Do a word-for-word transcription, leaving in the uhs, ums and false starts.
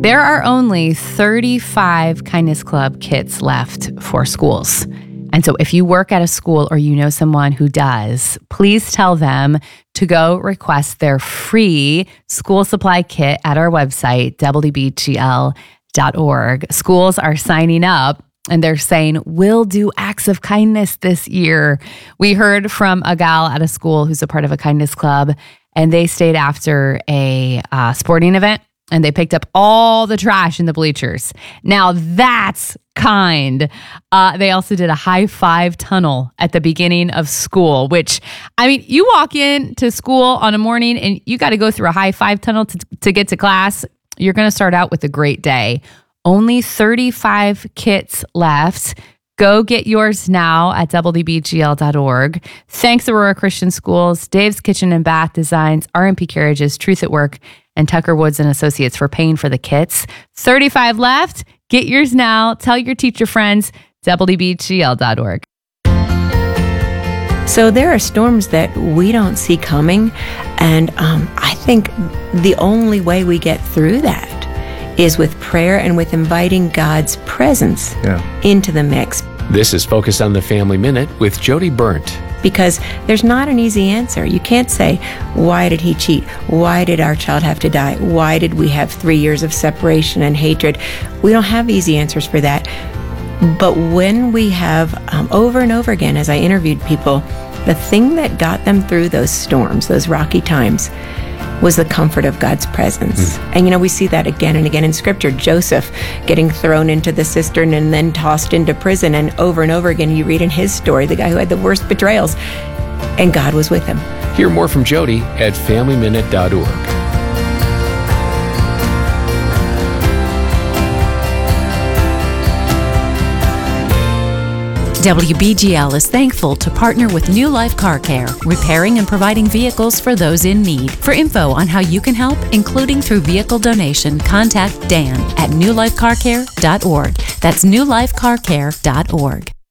There are only thirty-five Kindness Club kits left for schools. And so if you work at a school or you know someone who does, please tell them to go request their free school supply kit at our website, w d b g l dot org. Schools are signing up and they're saying, we'll do acts of kindness this year. We heard from a gal at a school who's a part of a Kindness Club, and they stayed after a uh, sporting event and they picked up all the trash in the bleachers. Now that's kind. Uh, they also did a high five tunnel at the beginning of school, which, I mean, you walk into school on a morning and you got to go through a high five tunnel to, to get to class. You're going to start out with a great day. Only thirty-five kits left. Go get yours now at w d b g l dot org. Thanks, Aurora Christian Schools, Dave's Kitchen and Bath Designs, R and P Carriages, Truth at Work, and Tucker Woods and Associates for paying for the kits. thirty-five left. Get yours now. Tell your teacher friends, w d b g l dot org. So there are storms that we don't see coming, and um, I think the only way we get through that is with prayer and with inviting God's presence yeah. into the mix. This is Focus on the Family Minute with Jody Berndt. Because there's not an easy answer. You can't say, why did he cheat? Why did our child have to die? Why did we have three years of separation and hatred? We don't have easy answers for that. But when we have, um, over and over again, as I interviewed people, the thing that got them through those storms, those rocky times, was the comfort of God's presence. Mm. And you know, we see that again and again in Scripture. Joseph getting thrown into the cistern and then tossed into prison, and over and over again you read in his story, the guy who had the worst betrayals, and God was with him. Hear more from Jody at family minute dot org. W B G L is thankful to partner with New Life Car Care, repairing and providing vehicles for those in need. For info on how you can help, including through vehicle donation, contact Dan at new life car care dot org. That's new life car care dot org.